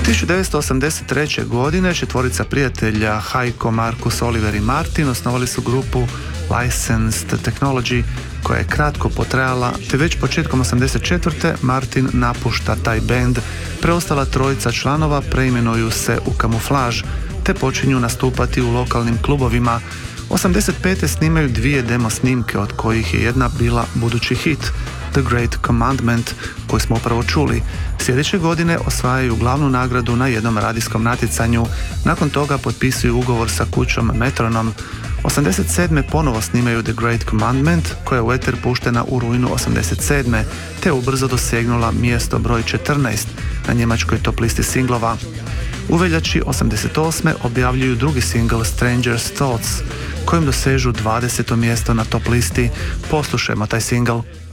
1983. godine četvorica prijatelja Heiko, Markus, Oliver i Martin osnovali su grupu Licensed Technology koja je kratko potrajala, te već početkom 1984. Martin napušta taj bend. Preostala trojica članova preimenuju se u Kamuflaž te počinju nastupati u lokalnim klubovima. 1985. snimaju 2 demo snimke, od kojih je jedna bila budući hit The Great Commandment, koju smo upravo čuli. Sljedeće godine osvajaju glavnu nagradu na jednom radijskom natjecanju. Nakon toga potpisuju ugovor sa kućom Metronom. 1987. ponovo snimaju The Great Commandment, koja je u eter puštena u rujnu 1987. te ubrzo dosegnula mjesto broj 14 na njemačkoj top listi singlova. U veljači 1988. objavljuju drugi singl Stranger's Thoughts, kojim dosežu 20. mjesto na top listi. Poslušajmo taj singl.